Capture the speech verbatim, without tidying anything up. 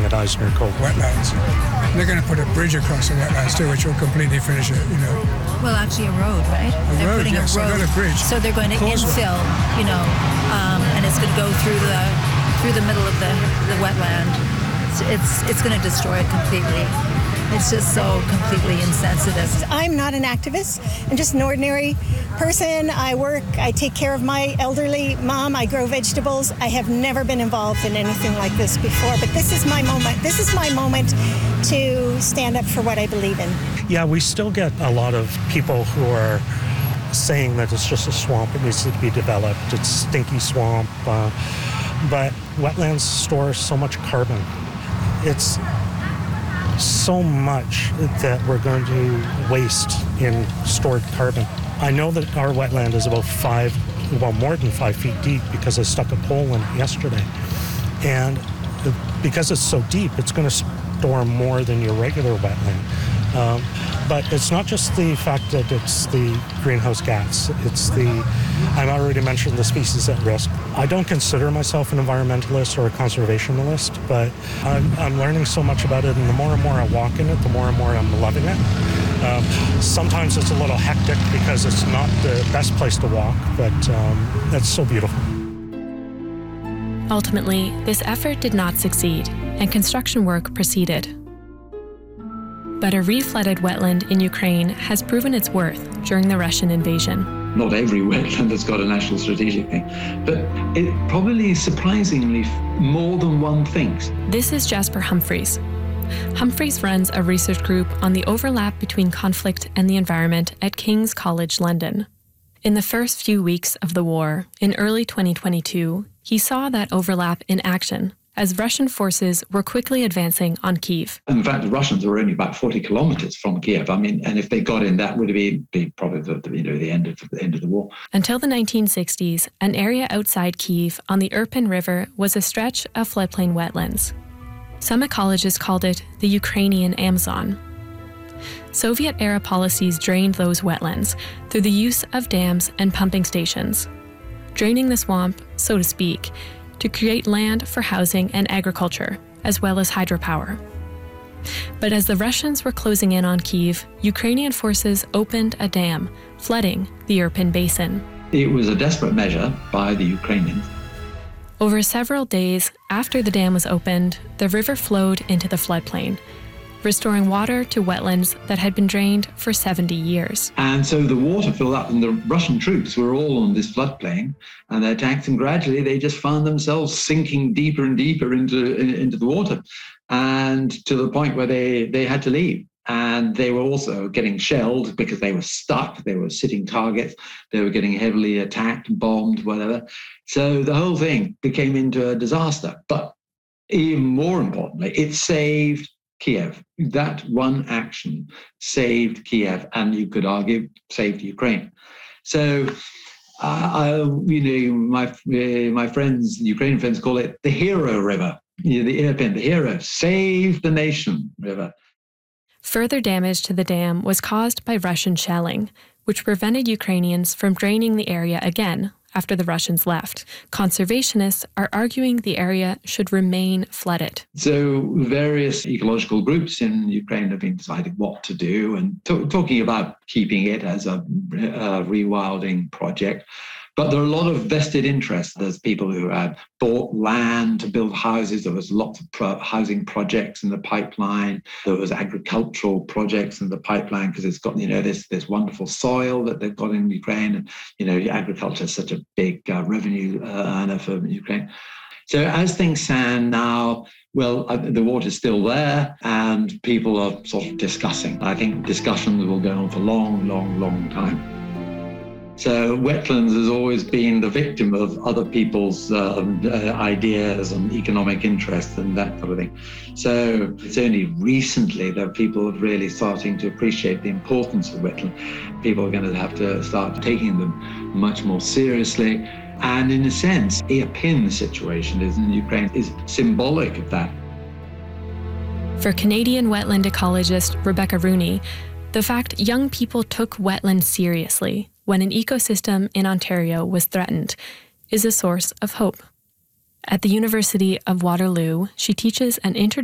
at Eisner Cove. Wetlands. They're going to put a bridge across the wetlands too, which will completely finish it, you know. Well, actually a road, right? A they're road, putting yes, a road. not a bridge. So they're going to Causeway. infill, you know, um, and it's going to go through the through the middle of the, the wetland. It's, it's, it's going to destroy it completely. It's just so completely insensitive. I'm not an activist. I'm just an ordinary person. I work, I take care of my elderly mom. I grow vegetables. I have never been involved in anything like this before, but this is my moment. This is my moment to stand up for what I believe in. Yeah, we still get a lot of people who are saying that it's just a swamp. It needs to be developed. It's stinky swamp. Uh, but wetlands store so much carbon. It's so much that we're going to waste in stored carbon. I know that our wetland is about five, well, more than five feet deep because I stuck a pole in it yesterday. And because it's so deep, it's going to store more than your regular wetland. Um, but it's not just the fact that it's the greenhouse gas. It's the, I've already mentioned the species at risk. I don't consider myself an environmentalist or a conservationist, but I'm, I'm learning so much about it, and the more and more I walk in it, the more and more I'm loving it. Um, sometimes it's a little hectic because it's not the best place to walk, but um, it's so beautiful. Ultimately, this effort did not succeed, and construction work proceeded. But a reflooded wetland in Ukraine has proven its worth during the Russian invasion. Not every wetland has got a national strategic thing, but it probably surprisingly more than one thinks. This is Jasper Humphreys. Humphreys runs a research group on the overlap between conflict and the environment at King's College London. In the first few weeks of the war, in early twenty twenty-two, he saw that overlap in action as Russian forces were quickly advancing on Kyiv. In fact, the Russians were only about forty kilometers from Kiev. I mean, and if they got in, that would be, be probably the, you know, the end of the end of the war. Until the nineteen sixties, an area outside Kyiv on the Irpin River was a stretch of floodplain wetlands. Some ecologists called it the Ukrainian Amazon. Soviet-era policies drained those wetlands through the use of dams and pumping stations, draining the swamp, so to speak, to create land for housing and agriculture, as well as hydropower. But as the Russians were closing in on Kyiv, Ukrainian forces opened a dam, flooding the Irpin Basin. It was a desperate measure by the Ukrainians. Over several days after the dam was opened, the river flowed into the floodplain, restoring water to wetlands that had been drained for seventy years. And so the water filled up, and the Russian troops were all on this floodplain, and they attacked, and gradually they just found themselves sinking deeper and deeper into, into the water, and to the point where they, they had to leave. And they were also getting shelled because they were stuck. They were sitting targets. They were getting heavily attacked, bombed, whatever. So the whole thing became into a disaster. But even more importantly, it saved Kiev. That one action saved Kiev, and you could argue saved Ukraine. So, uh, I, you know, my uh, my friends, Ukrainian friends, call it the hero river. You know, the Irpin, the hero, saved the nation river. Further damage to the dam was caused by Russian shelling, which prevented Ukrainians from draining the area again after the Russians left. Conservationists are arguing the area should remain flooded. So various ecological groups in Ukraine have been deciding what to do and t- talking about keeping it as a, a rewilding project. But there are a lot of vested interests. There's people who have bought land to build houses. There was lots of pro- housing projects in the pipeline. There was agricultural projects in the pipeline because it's got, you know, this this wonderful soil that they've got in Ukraine. And, you know, agriculture is such a big uh, revenue uh, earner for Ukraine. So as things stand now, well, uh, the water's still there and people are sort of discussing. I think discussions will go on for a long, long, long time. So wetlands has always been the victim of other people's uh, uh, ideas and economic interests and that sort of thing. So it's only recently that people are really starting to appreciate the importance of wetlands. People are going to have to start taking them much more seriously. And in a sense, Irpin situation is in Ukraine is symbolic of that. For Canadian wetland ecologist Rebecca Rooney, the fact young people took wetlands seriously when an ecosystem in Ontario was threatened is a source of hope. At the University of Waterloo, she teaches an interdisciplinary